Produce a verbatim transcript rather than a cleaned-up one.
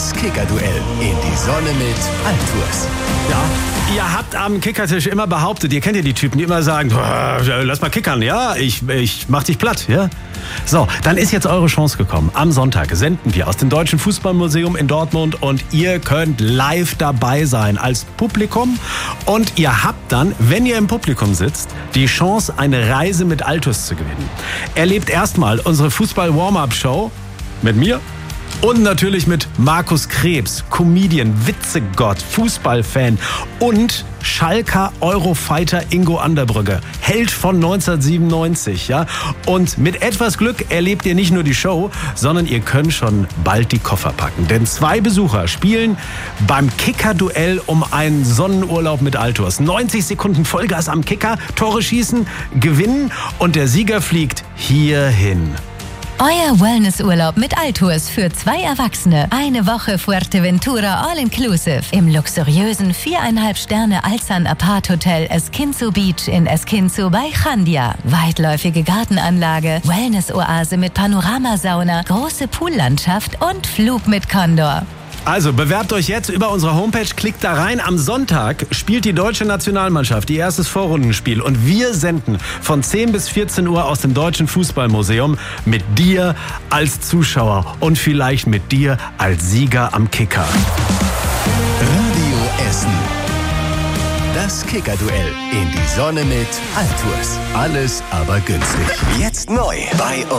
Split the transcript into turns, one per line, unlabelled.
Das Kicker-Duell in die Sonne mit Altours.
Ja, ihr habt am Kickertisch immer behauptet, ihr kennt ja die Typen, die immer sagen, lass mal kickern, ja, ich, ich mach dich platt, ja. So, dann ist jetzt eure Chance gekommen. Am Sonntag senden wir aus dem Deutschen Fußballmuseum in Dortmund und ihr könnt live dabei sein als Publikum. Und ihr habt dann, wenn ihr im Publikum sitzt, die Chance, eine Reise mit Altours zu gewinnen. Erlebt erstmal unsere Fußball-Warm-Up-Show mit mir. Und natürlich mit Markus Krebs, Comedian, Witzegott, Fußballfan und Schalker Eurofighter Ingo Anderbrügge, Held von neunzehnhundertsiebenundneunzig. Ja? Und mit etwas Glück erlebt ihr nicht nur die Show, sondern ihr könnt schon bald die Koffer packen. Denn zwei Besucher spielen beim Kicker-Duell um einen Sonnenurlaub mit Altours. neunzig Sekunden Vollgas am Kicker, Tore schießen, gewinnen und der Sieger fliegt hierhin.
Euer Wellnessurlaub mit Altours für zwei Erwachsene. Eine Woche Fuerteventura All-Inclusive im luxuriösen viereinhalb Sterne Alzan Apart Hotel Esquinzo Beach in Esquinzo bei Chandia. Weitläufige Gartenanlage, Wellnessoase mit Panoramasauna, große Poollandschaft und Flug mit Condor.
Also bewerbt euch jetzt über unsere Homepage, klickt da rein. Am Sonntag spielt die deutsche Nationalmannschaft ihr erstes Vorrundenspiel und wir senden von zehn bis vierzehn Uhr aus dem Deutschen Fußballmuseum mit dir als Zuschauer und vielleicht mit dir als Sieger am Kicker.
Radio Essen. Das Kicker-Duell in die Sonne mit Altours. Alles aber günstig. Jetzt neu bei uns.